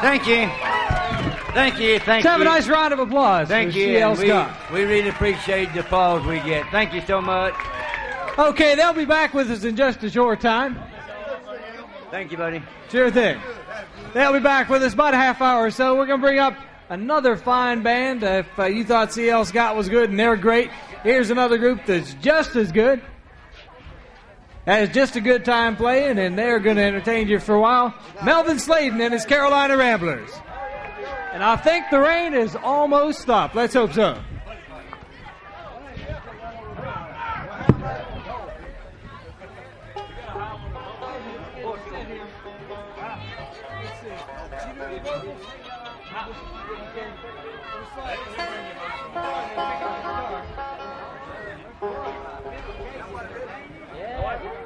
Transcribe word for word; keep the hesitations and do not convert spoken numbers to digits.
Thank you. Thank you. Thank Let's have you. a nice round of applause Thank for you. C L and we, Scott. we really appreciate the applause we get. Thank you so much. Okay, they'll be back with us in just a short time. Thank you, buddy. Sure thing. They'll be back with us about a half hour or so. We're going to bring up another fine band. Uh, if uh, you thought C L Scott was good and they're great, here's another group that's just as good. Has just a good time playing, and they're going to entertain you for a while. Melvin Sladen and his Carolina Ramblers. And I think the rain is almost stopped. Let's hope so. Yeah.